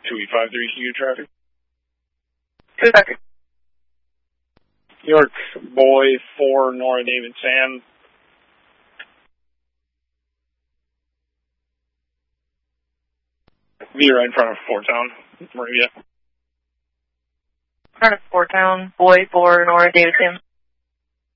2853, Q traffic. 253. York Boy 4, Nora David Sam. Be right in front of Fort Town, Maria. Front of Fort Town, Boy 4, Nora David Sam.